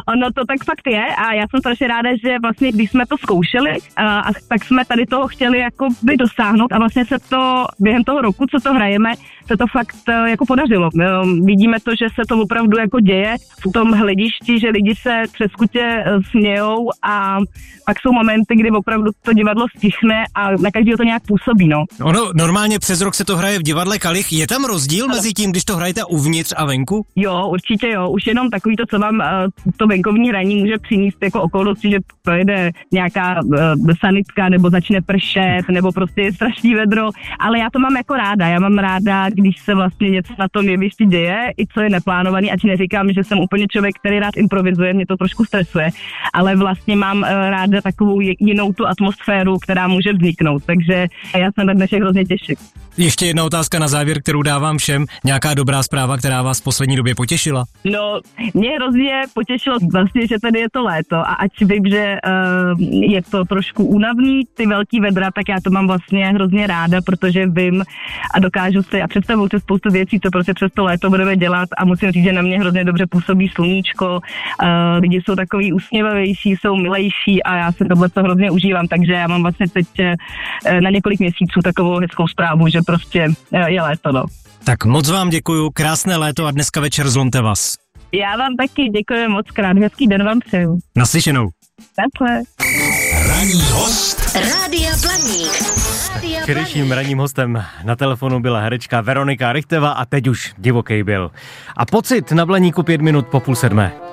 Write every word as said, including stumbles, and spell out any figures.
Ono to tak fakt je a já jsem strašně ráda, že vlastně když jsme to zkoušeli, a, a tak jsme tady toho chtěli jako by dosáhnout a vlastně se to během toho roku, co to hrajeme, se to fakt jako podařilo. Vidíme to, že se to opravdu jako děje v tom hledišti, že lidi se třeskutě smějou a pak jsou momenty, kdy opravdu to divadlo stichne a na každého to nějak působí, no. Ono normálně přes rok se to hraje v divadle Kalich. Je tam rozdíl mezi tím, když to hrajete uvnitř a venku? Jo, určitě jo. Už jenom takový to, co vám to venkovní hraní může přinést jako okolnosti, že projede nějaká uh, sanitka nebo začne pršet, nebo prostě je strašný vedro, ale já to mám jako ráda. Já mám ráda, když se vlastně něco na tom jevišti děje, i co je neplánovaný, ať neříkám, že jsem úplně člověk, který rád improvizuje, mě to trošku stresuje, ale vlastně mám uh, ráda takovou jinou tu atmosféru, která může vzniknout, takže já se na dnešek hrozně těším. Ještě jedna otázka na závěr, kterou dávám všem. Nějaká dobrá zpráva, která vás v poslední době potěšila? No, mě hrozně potěšilo vlastně, že tady je to léto a ať vím, že uh, je to trošku únavný, ty velký vedra, tak já to mám vlastně hrozně ráda, protože vím a dokážu si a představuju si spoustu věcí, co prostě přes to léto budeme dělat a musím říct, že na mě hrozně dobře působí sluníčko, uh, lidi jsou takový usměvavější, jsou milejší a já si tohle to hrozně užívám, takže já mám vlastně teď uh, na několik měsíců takovou hezkou zprávu, že prostě uh, je léto, no. Tak moc vám děkuju, krásné léto a dneska večer zlomte vás. Já vám taky děkuji moc krát, hezký den vám přeju. Naslyšenou. Takhle. Ranní host Rádia Blaník. Včerejším ranním hostem na telefonu byla herečka Veronika Richteva a teď už divokej byl. A pocit na Blaníku pět minut po půl sedmé.